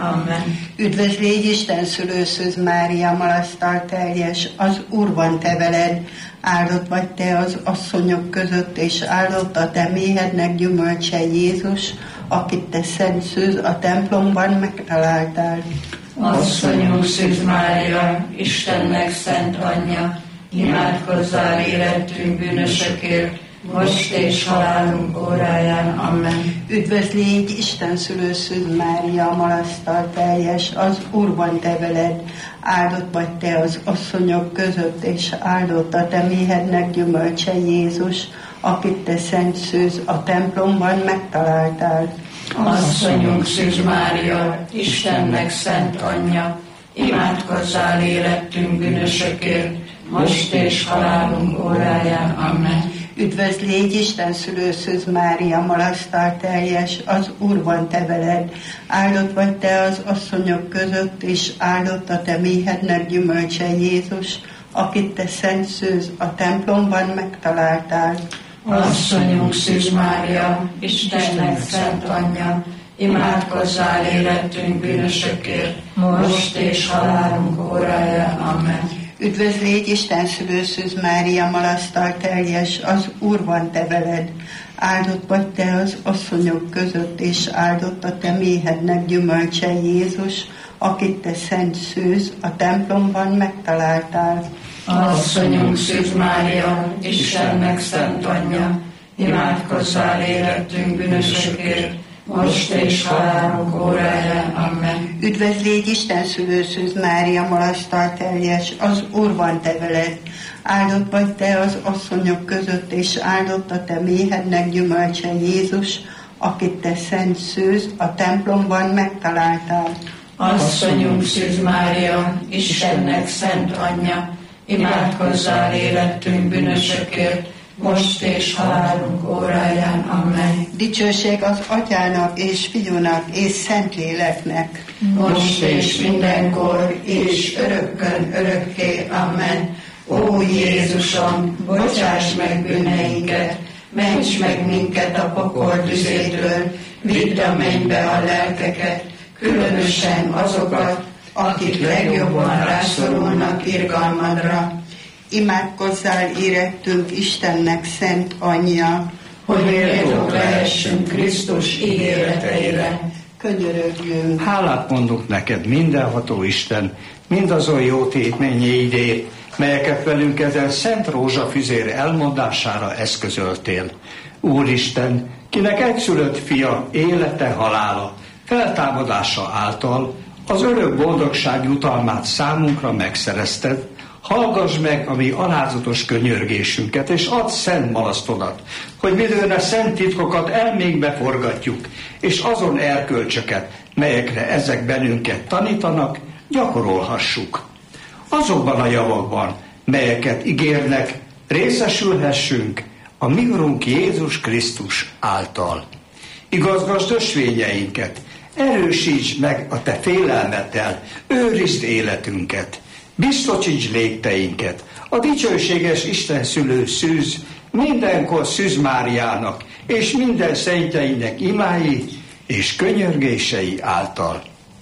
Amen. Üdvözl légy Isten szülőszűz Mária, malasztal teljes, az Úr van te veled, áldott vagy te az asszonyok között, és áldott a te méhednek gyümölcse Jézus, akit te szent szűz a templomban megtaláltál. Asszonyunk Szűz Mária, Istennek szent anyja, imádkozzál érettünk bűnösökért, most és halálunk óráján. Amen. Üdvözl légy Isten szülőszűz Mária, malasztal teljes, az Úr van te veled, áldott vagy te az asszonyok között, és áldott a te méhednek gyümölcse Jézus, akit te szent szűz a templomban megtaláltál. Asszonyunk Szűz Mária, Istennek szent anyja, imádkozzál érettünk bűnösökért, most és halálunk óráján. Amen. Üdvözl légy Isten szülőszűz Mária, malasztal teljes, az Úr van te veled, áldott vagy te az asszonyok között, és áldott a te méhednek gyümölcse Jézus, akit te szent szűz a templomban megtaláltál. Asszonyunk Szűz Mária, Istennek szent anyja, imádkozzál érettünk bűnösökért, most és halálunk óráján. Amen. Üdvözl légy Isten szülőszűz Mária, malasztal teljes, az Úr van te veled, áldott vagy te az asszonyok között, és áldott a te méhednek gyümölcse Jézus, akit te szent szűz a templomban megtaláltál. Asszonyunk Szűz Mária, Istennek szent anyja, imádkozzál érettünk bűnösökért, most és halálunk óráján. Amen. Üdvözl légy Isten szülőszűz Mária, malasztal teljes, az Úr van te veled, áldott vagy te az asszonyok között, és áldott a te méhednek gyümölcse Jézus, akit te szent szűz a templomban megtaláltál. Asszonyunk Szűz Mária, Istennek szent anyja, imádkozzál érettünk bűnösökért, most és halálunk óráján. Amen. Dicsőség az Atyának és Fiúnak és Szentléleknek, most és mindenkor és örökkön örökké. Amen. Ó Jézusom, bocsáss meg bűneinket, ments meg minket a pokol tüzétől, vidd a mennybe a lelkeket, különösen azokat, akik legjobban rászorulnak irgalmadra. Imádkozzál érettünk Istennek szent anyja, hogy méltók lehessünk Krisztus ígéreteire. Könyörögjünk. Hálát mondunk neked, mindenható Isten, mindazon jó tétményeidért, melyeket velünk ezen szent rózsafüzér elmondására eszközöltél. Úristen, kinek egyszülött fia élete, halála, feltámadása által az örök boldogság jutalmát számunkra megszerezted, hallgass meg a mi alázatos könyörgésünket, és add szent malasztodat, hogy midőn szent titkokat elménkbe forgatjuk, és azon erkölcsöket, melyekre ezek bennünket tanítanak, gyakorolhassuk. Azokban a javakban, melyeket ígérnek, részesülhessünk a mi Urunk Jézus Krisztus által. Igazgasd ösvényeinket, erősítsd meg a te félelmeddel, őrizd életünket, biztosíts lépteinket, a dicsőséges Isten szülő szűz, mindenkor Szűz Máriának és minden szentjeinek imái és könyörgései által.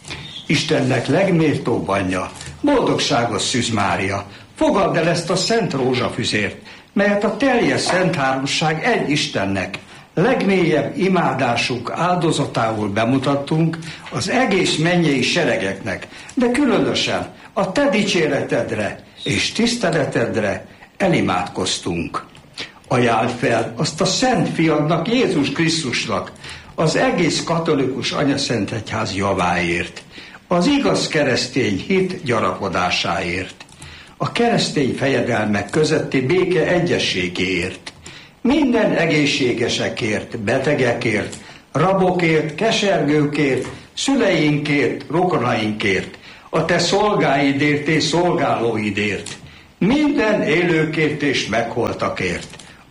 Istennek legméltóbb anyja, boldogságos Szűz Mária, fogadd el ezt a szent rózsafüzért, melyet a teljes szent háromság egy Istennek, legmélyebb imádásunk áldozatául bemutattunk az egész mennyei seregeknek, de különösen a te dicséretedre és tiszteletedre elimádkoztunk. Ajánld fel azt a szent fiadnak, Jézus Krisztusnak, az egész katolikus anyaszentegyház javáért, az igaz keresztény hit gyarapodásáért, a keresztény fejedelmek közötti béke egyességéért, minden egészségesekért, betegekért, rabokért, kesergőkért, szüleinkért, rokonainkért, a te szolgáidért és szolgálóidért, minden élőkért és megholtakért.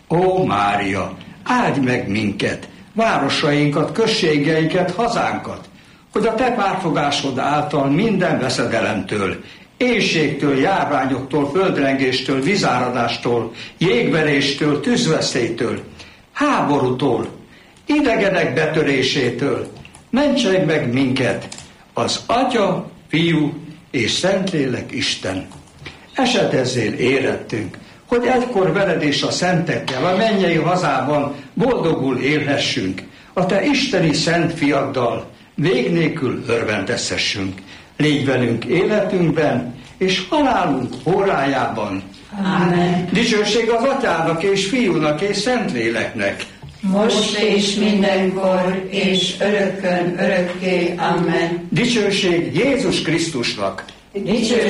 Ó Mária, áldj meg minket, városainkat, községeinket, hazánkat, hogy a te pártfogásod által minden veszedelemtől, éhségtől, járványoktól, földrengéstől, vízáradástól, jégveréstől, tűzveszélytől, háborútól, idegenek betörésétől mentsenek meg minket az Atya, Fiú és Szentlélek Isten. Esetezzél érettünk, hogy egykor veled és a szentekkel a mennyei hazában boldogul élhessünk, a te isteni szent fiaddal vég nélkül örvendezhessünk. Légy velünk életünkben és halálunk órájában. Amen. Dicsőség az Atyának és Fiúnak és Szentléleknek. Most és mindenkor és örökkön örökké. Amen. Dicsőség Jézus Krisztusnak. Dicsőség